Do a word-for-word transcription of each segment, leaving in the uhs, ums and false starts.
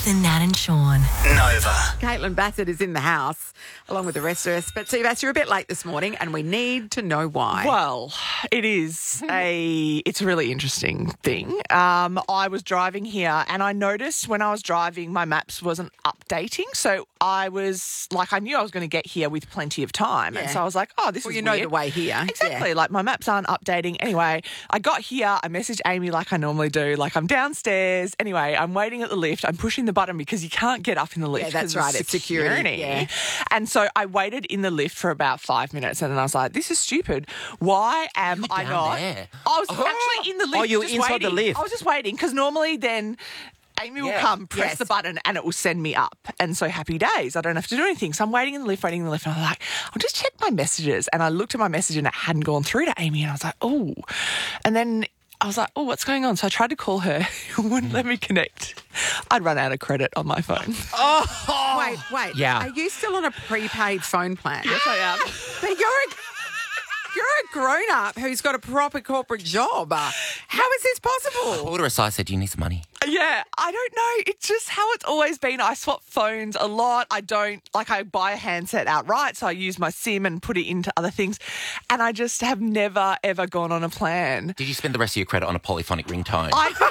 Nathan, Nat and Sean. Nova. Caitlin Bassett is in the house along with the rest of us. But Seabass, you're a bit late this morning and we need to know why. Well, it is a it's a really interesting thing. Um, I was driving here and I noticed when I was driving my maps wasn't updating. So I was like, I knew I was going to get here with plenty of time. Yeah. And so I was like, oh, this well, is you know weird. the way here. Exactly. Yeah. Like my maps aren't updating. Anyway, I got here. I messaged Amy like I normally do. Like I'm downstairs. Anyway, I'm waiting at the lift. I'm pushing the button because you can't get up in the lift. Yeah, that's 'cause of right. It's security. Yeah. And so I waited in the lift for about five minutes and then I was like, this is stupid. Why am I down not? there. I was actually in the lift. Oh, you were just inside the waiting. lift. I was just waiting because normally then Amy will Yeah. come, press Yes. the button and it will send me up. And so happy days. I don't have to do anything. So I'm waiting in the lift, waiting in the lift. And I'm like, I'll just check my messages. And I looked at my message and it hadn't gone through to Amy. And I was like, oh. And then I was like, oh, what's going on? So I tried to call her. It wouldn't let me connect. I'd run out of credit on my phone. Wait, wait. Yeah. Are you still on a prepaid phone plan? Yes, I am. But you're a, you're a grown-up who's got a proper corporate job. Uh, How is this possible? Called her aside, I said, do you need some money? Yeah, I don't know. It's just how it's always been. I swap phones a lot. I don't, like, I buy a handset outright, so I use my SIM and put it into other things. And I just have never, ever gone on a plan. Did you spend the rest of your credit on a polyphonic ringtone? I,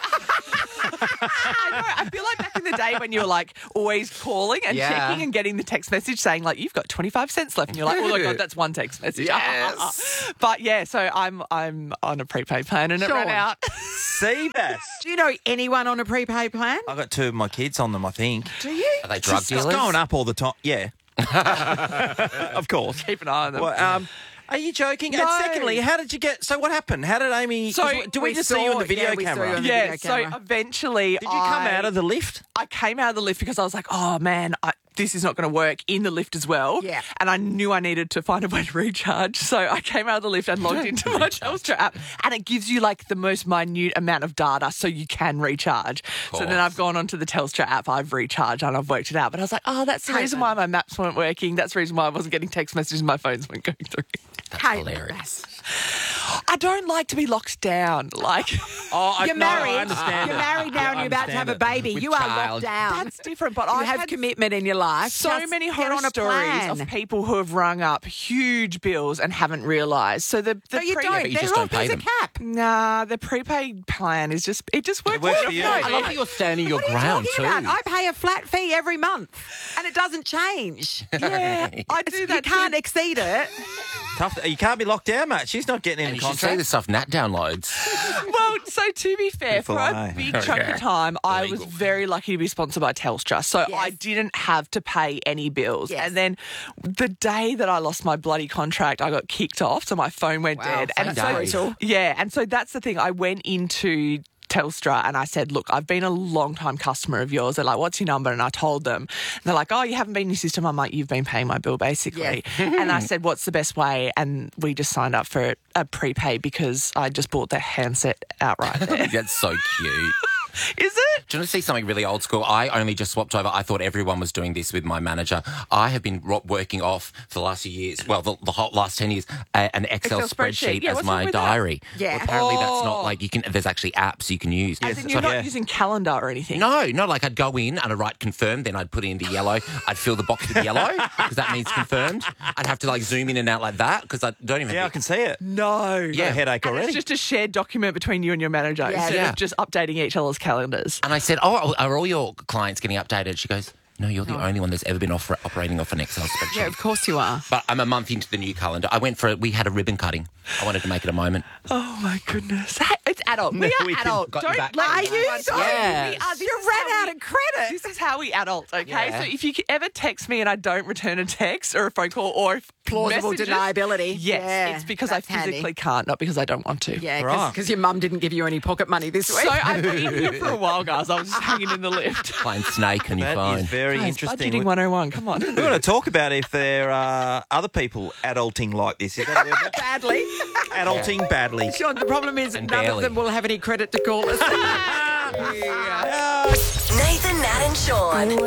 I know. I feel like back in the day when you were, like, always calling and Yeah. checking and getting the text message saying, like, you've got twenty-five cents left. And you're like, oh, my God, that's one text message. Yes. But, yeah, so I'm I'm on a prepaid plan and it ran Sean. out. Seabass. Do you know anyone on a prepaid plan? I got two of my kids on them, I think. Do you? Are they drug It's dealers? going up all the time. Yeah. Of course. Keep an eye on them. Well, um, are you joking? No. And secondly, how did you get... So what happened? How did Amy... So 'cause do we, we just see you in saw- the video yeah, we saw you camera? on the yeah, video so camera. eventually Did you come I- out of the lift? I came out of the lift because I was like, oh, man, I, this is not going to work in the lift as well. Yeah. And I knew I needed to find a way to recharge. So I came out of the lift and logged into my Telstra app and it gives you like the most minute amount of data so you can recharge. So then I've gone onto the Telstra app, I've recharged and I've worked it out. But I was like, oh, that's the reason why my maps weren't working. That's the reason why I wasn't getting text messages and my phones weren't going through. That's Caitlin hilarious. Bass. I don't like to be locked down. Like, Oh, I, You're no, married. I understand You're it. married now Yeah, and I you're about to have understand a it. baby. With You are child. locked down. that's different. But you I have had commitment in your life. so Just many get horror on a stories plan. of people who have rung up huge bills and haven't realised. So the, the No, you pre- don't. but you They're just all- don't pay there's them. a cap. Nah, the prepaid plan is just, it just works. works well. for you. No, I love that you're standing your What are you ground talking too. about? I pay a flat fee every month and it doesn't change. Yeah, I do You that can't too. exceed it. Tough. You can't be locked down, mate. She's not getting And any you should see contract. the stuff Nat downloads. Well, so to be fair, for a Fly. big chunk of time, I was Illegal. very lucky to be sponsored by Telstra. So Yes. I didn't have to pay any bills. Yes. And then the day that I lost my bloody contract, I got kicked off. So my phone went Wow, dead. same And day. so, Brutal. yeah. And so that's the thing. I went into Telstra and I said, look, I've been a long time customer of yours. They're like, what's your number? And I told them. And they're like, oh, you haven't been in your system. I'm like, you've been paying my bill basically. And I said, what's the best way? And we just signed up for a prepaid because I just bought the handset outright there. That's so cute. Is it? Do you want to see something really old school? I only just swapped over. I thought everyone was doing this with my manager. I have been ro- working off for the last few years, well, the, the whole last ten years, uh, an Excel, Excel spreadsheet. spreadsheet Yeah, as what's wrong my with that? diary. Yeah. Well, apparently that's Oh. not like you can, there's actually apps you can use. As in So you're I'd- not yeah. using calendar or anything? No, no, like I'd go in and I'd write confirm, then I'd put it into yellow. I'd fill the box with yellow because that means confirmed. I'd have to like zoom in and out like that because I don't even Yeah, I can see it. No. Got a headache And already. it's just a shared document between you and your manager Yeah. instead Yeah. of just updating each other's calendars. And I said, oh, are all your clients getting updated? She goes, no, you're the only one that's ever been off- operating off an Excel spreadsheet. Yeah, of course you are. But I'm a month into the new calendar. I went for it. We had a ribbon cutting. I wanted to make it a moment. Oh my goodness. Hey, it's adult. We are we can- adult. got you Don't back. let Are anyone you? tell Yes. We are. This You is ran how out we- of credit. This is how we adult, okay? Yeah. So if you ever text me and I don't return a text or a phone call or if Plausible messages, deniability. Yes, Yeah, it's because I that's handy. physically can't, not because I don't want to. Yeah, Right. because your mum didn't give you any pocket money this week. So I've been here for a while, guys. I was just hanging in the lift. Playing Snake on your That phone. is very Guys, interesting. Budgeting We- one oh one, come on. We're going to talk about if there are other people adulting like this. Is that a- Badly. adulting badly? Sean, the problem is And none barely. of them will have any credit to call us. Nathan, Nat and Sean.